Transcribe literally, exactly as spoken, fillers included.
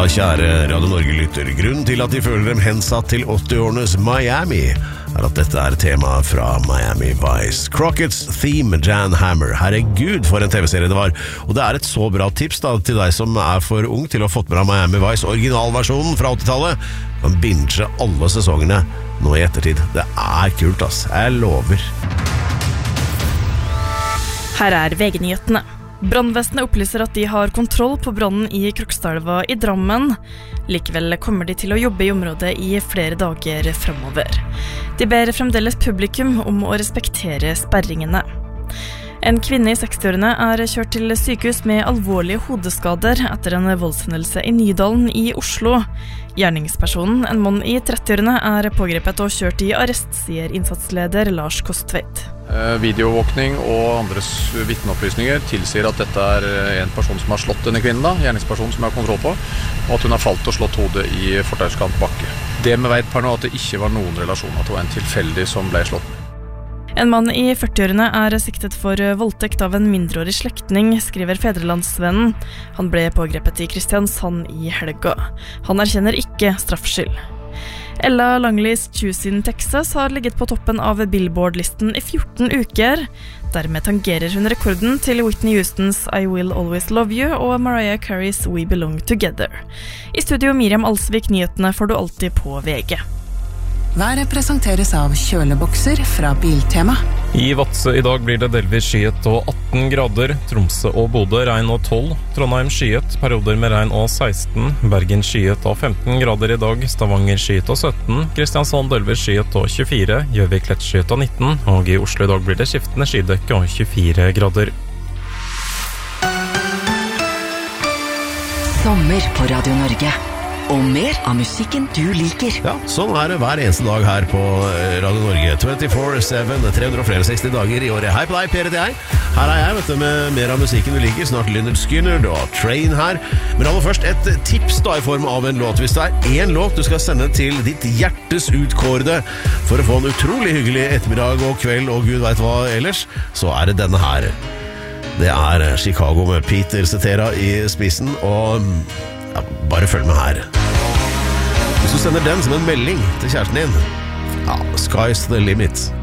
Ja, kjære Radio Norge-lytter, grunnen til at de føler dem hensatt til åtti-årenes Miami er at dette er temaet fra Miami Vice. Crockett's Theme, Jan Hammer. Herregud, for en tv-serie det var. Og det er et så bra tips da, til deg som er for ung til å ha fått med deg Miami Vice originalversjonen fra åttitallet. Man binge alle sesongene nå i ettertid. Det er kult, ass. Jeg lover. Her er V G-nyhetene. Brannvesenet opplyser at de har kontroll på brannen i Krokstadelva i Drammen. Likevel kommer de til å jobbe i området i flere dager fremover. De ber fremdeles publikum om å respektere sperringene. En kvinne i sekstiårene er kjørt til sykehus med alvorlige hodeskader etter en voldshendelse i Nydalen i Oslo. Gjerningspersonen, en mann i trettiårene, er pågrepet og kjørt i arrest, sier innsatsleder Lars Kostveit. Videoovervåkning og andres vitneopplysninger tilsier at dette er en person som har slått denne kvinnen, da, gjerningspersonen som jeg har kontroll på, og at hun har falt og slått hodet i fortauskant bakke. Det vi vet per nå er at det ikke var noen relasjon, at det var en tilfeldig som ble slått. En mann i førtiårene er siktet for voldtekt av en mindreårig slektning, skriver Fedrelandsvennen. Han ble pågrepet i Kristiansand i helga. Han erkjenner ikke straffskyld. Ella Langleys Choose in Texas har ligget på toppen av Billboard-listen i fjorten uker. Dermed tangerer hun rekorden til Whitney Houstons I Will Always Love You og Mariah Carey's We Belong Together. I studio Miriam Alsvik, nyhetene får du alltid på V G. Været presenteres av kjølebokser fra Biltema. I Vadsø i dag blir det delvis skyet og atten grader, Tromsø og Bodø regn og tolv, Trondheim skyet, perioder med regn og seksten, Bergen skyet og femten grader i dag, Stavanger skyet og sytten, Kristiansand delvis skyet og tjuefire, Gjøvik lett skyet og nitten, og i Oslo i dag blir det skiftende skydekke og tjuefire grader. Sommer på Radio Norge. Og mer av musikken du liker. Ja, sånn er det hver eneste dag her på Radio Norge. tjuefire syv, tre hundre seksti dager i året. Hei på deg, Per, det er jeg. Her er jeg, vet du, med mer av musikken du liker. Snart Lynyrd Skynyrd og Train her. Men aller først et tips da i form av en låt. Hvis det er en låt du skal sende til ditt hjertes utkårede for å få en utrolig hyggelig ettermiddag og kveld og Gud vet hva ellers, så er det denne her. Det er Chicago med Peter Cetera i spissen, og ja, bare følg med her. Hvis du sender den som en melding til kjæresten din, ja, sky's the limit.